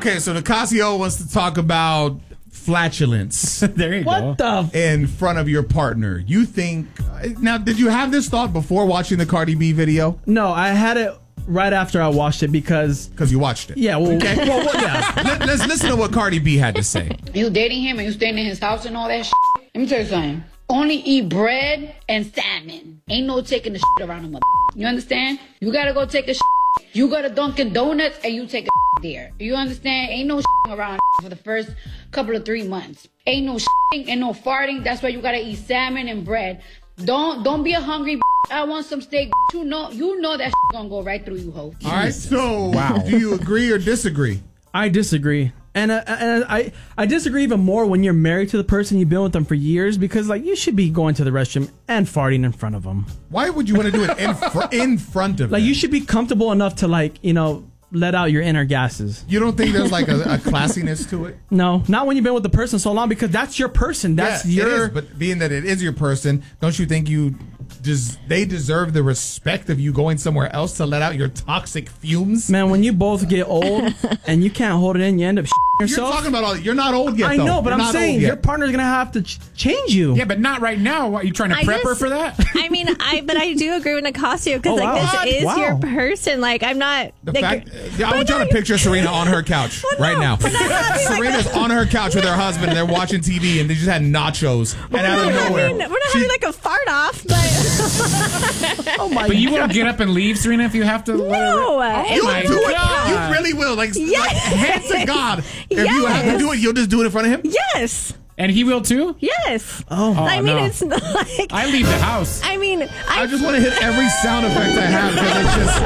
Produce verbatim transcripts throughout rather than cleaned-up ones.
Okay, so Nicasio wants to talk about flatulence. There you What go. the? In front of your partner. You think... Now, did you have this thought before watching the Cardi B video? No, I had it right after I watched it because... Because you watched it. Yeah, well, Okay. well, well yeah. Let, let's listen to what Cardi B had to say. You dating him and you staying in his house and all that shit. Let me tell you something. Only eat bread and salmon. Ain't no taking the shit around him. You understand? You gotta go take a shit. You go to Dunkin' Donuts and you take a shit there. You understand? Ain't no shit around for the first couple of three months. Ain't no shitting and no farting. That's why you gotta eat salmon and bread. Don't don't be a hungry. I want some steak. You know you know that shit gonna go right through you, ho. All right. So, wow. Do you agree or disagree? I disagree. And, uh, and I, I disagree even more when you're married to the person, you've been with them for years, because like you should be going to the restroom and farting in front of them. Why would you want to do it in, fr- in front of Like them? you should be comfortable enough to like, you know, let out your inner gases. You don't think there's like a, a classiness to it? No, not when you've been with the person so long, because that's your person. That's yeah, your... It is, but being that it is your person, don't you think you des- they deserve the respect of you going somewhere else to let out your toxic fumes? Man, when you both get old and you can't hold it in, you end up yourself. You're talking about all. You're not old yet. I though. know, but You're I'm saying your partner's gonna have to ch- change you. Yeah, but not right now. What, are you trying to I prep her just- for that? I mean, I but I do agree with Nicasio because Oh, wow. like What? this is Wow. your person. Like I'm not. The like, fact, yeah, I want you to picture Serena on her couch Well, right no, now. but that's not being like Serena's that. on her couch with her husband, and they're watching T V, and they just had nachos, and out of I nowhere, mean, we're not she- having like a fart off, but Oh my But you God. won't get up and leave, Serena, if you have to. let her- no. Oh You'll my do it. God. You really will. Like, Yes. like hands to God. If you have to Yes. do it, you'll just do it in front of him. Yes, And he will too? yes. Oh, I mean, no. it's not like. I leave the house. I mean, I, I just want to hit every sound effect I have because it's just,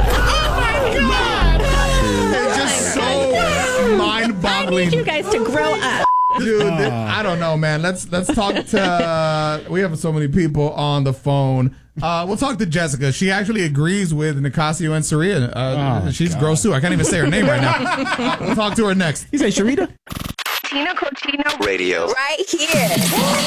it's just so I need mind-boggling. you guys to grow up. Dude, th- I don't know, man. Let's let's talk to. Uh, we have so many people on the phone. Uh, we'll talk to Jessica. She actually agrees with Nicasio and Serena. Uh, Oh, she's God. gross too. I can't even say her name right now. Uh, we'll talk to her next. You say Sharita? Tina Cochino Radio. right here.